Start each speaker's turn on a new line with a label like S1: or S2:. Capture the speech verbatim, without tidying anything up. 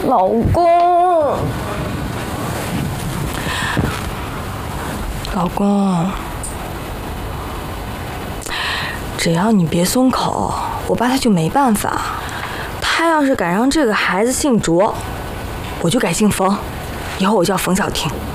S1: 老公，老公，只要你别松口，我爸他就没办法。他要是敢让这个孩子姓卓，我就改姓冯，以后我叫冯小婷。